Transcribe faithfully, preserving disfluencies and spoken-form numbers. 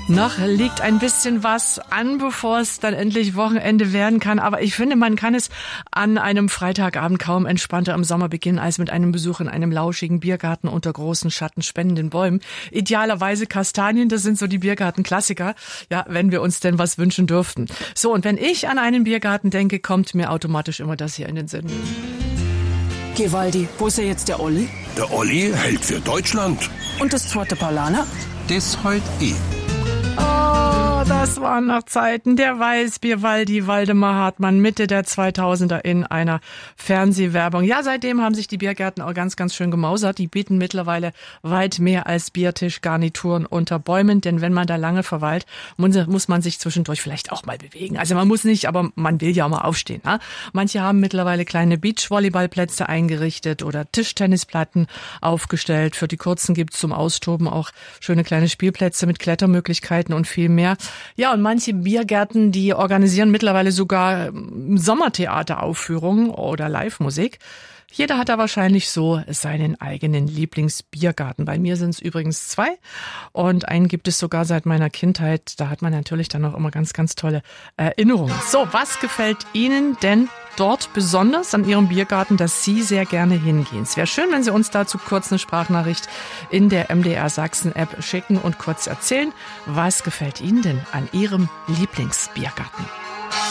Noch liegt ein bisschen was an, bevor es dann endlich Wochenende werden kann. Aber ich finde, man kann es an einem Freitagabend kaum entspannter am Sommer beginnen, als mit einem Besuch in einem lauschigen Biergarten unter großen schattenspendenden Bäumen. Idealerweise Kastanien, das sind so die Biergarten-Klassiker, ja, wenn wir uns denn was wünschen dürften. So, und wenn ich an einen Biergarten denke, kommt mir automatisch immer das hier in den Sinn. Gewaldi, wo ist ja jetzt der Olli? Der Olli hält für Deutschland. Und das zweite Paulaner? Das halt eh. Oh, das waren noch Zeiten. Der Weißbier Waldi Waldemar Hartmann Mitte der zweitausender in einer Fernsehwerbung. Ja, seitdem haben sich die Biergärten auch ganz, ganz schön gemausert. Die bieten mittlerweile weit mehr als Biertischgarnituren unter Bäumen. Denn wenn man da lange verweilt, muss man sich zwischendurch vielleicht auch mal bewegen. Also man muss nicht, aber man will ja auch mal aufstehen. Ne? Manche haben mittlerweile kleine Beachvolleyballplätze eingerichtet oder Tischtennisplatten aufgestellt. Für die Kurzen gibt's zum Austoben auch schöne kleine Spielplätze mit Klettermöglichkeiten und viel mehr. Ja, und manche Biergärten, die organisieren mittlerweile sogar Sommertheateraufführungen oder Live-Musik. Jeder hat da wahrscheinlich so seinen eigenen Lieblingsbiergarten. Bei mir sind es übrigens zwei und einen gibt es sogar seit meiner Kindheit. Da hat man natürlich dann auch immer ganz, ganz tolle Erinnerungen. So, was gefällt Ihnen denn dort besonders an Ihrem Biergarten, dass Sie sehr gerne hingehen? Es wäre schön, wenn Sie uns dazu kurz eine Sprachnachricht in der M D R Sachsen-App schicken und kurz erzählen, was gefällt Ihnen denn an Ihrem Lieblingsbiergarten?